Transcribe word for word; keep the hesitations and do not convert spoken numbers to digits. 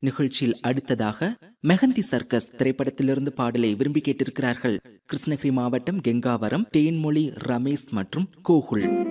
நிகழ்ச்சியில் அடுத்ததாக மெஹந்தி சர்க்கஸ் திரைப்படத்திலிருந்து பாடலை விரும்பி கேட்டிருக்கிறார்கள் கிருஷ்ணகிரி மாவட்டம் கெங்காவரம் தேன்மொழி ரமேஷ் மற்றும் கோகுல்.